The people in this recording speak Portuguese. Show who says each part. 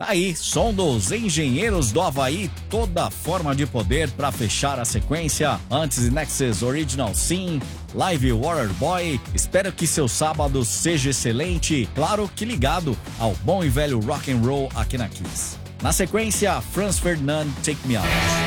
Speaker 1: Aí, som dos Engenheiros do Havaí, toda forma de poder para fechar a sequência. Antes, Nexus Original Sim, Live Water Boy. Espero que seu sábado seja excelente. Claro que ligado ao bom e velho rock and roll aqui na Kiss. Na sequência, Franz Ferdinand, Take Me Out.